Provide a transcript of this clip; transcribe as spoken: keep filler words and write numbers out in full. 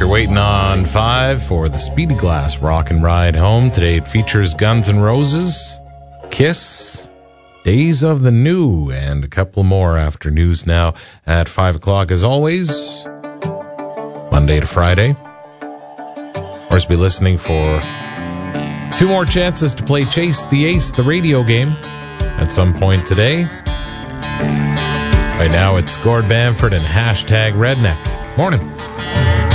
You're waiting on five for the Speedy Glass Rock and Ride Home. Today it features Guns N' Roses, Kiss, Days of the New, and a couple more after news now at five o'clock as always, Monday to Friday. Of course, be listening for two more chances to play Chase the Ace, the radio game, at some point today. Right now it's Gord Bamford and Hashtag Redneck. Morning.